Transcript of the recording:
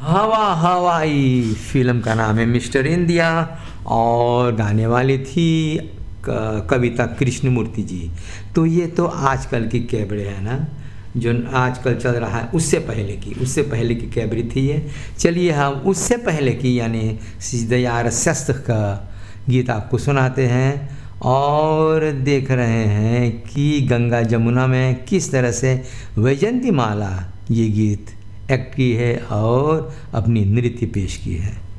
हवा हवाई फिल्म का नाम है मिस्टर इंडिया, और गाने वाली थी कविता कृष्णमूर्ति जी। तो ये तो आजकल की कैबरे है ना, जो आजकल चल रहा है, उससे पहले की कैबरी थी ये। चलिए हम उससे पहले की यानी सिद्धयार शस्त्र का गीत आपको सुनाते हैं, और देख रहे हैं कि गंगा जमुना में किस तरह से वैजयंती माला ये गीत एक्ट की है और अपनी नृत्य पेश की है।